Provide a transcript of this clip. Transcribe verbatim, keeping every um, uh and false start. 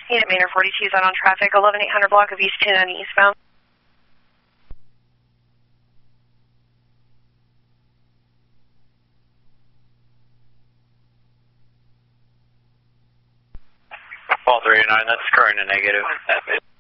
Unit Manor forty-two is out on traffic, eleven eight hundred block of East ten ninety eastbound. Paul three eight nine, that's current and negative.